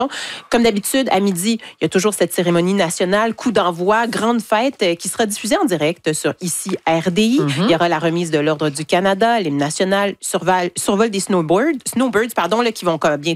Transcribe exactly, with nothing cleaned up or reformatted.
Comme d'habitude, à midi, il y a toujours cette cérémonie nationale, coup d'envoi, grande fête euh, qui sera diffusée en direct sur ici R D I. Mm-hmm. Il y aura la remise de l'Ordre du Canada, l'hymne national, surval, survol des snowbirds, snowbirds pardon, là, qui vont comme, bien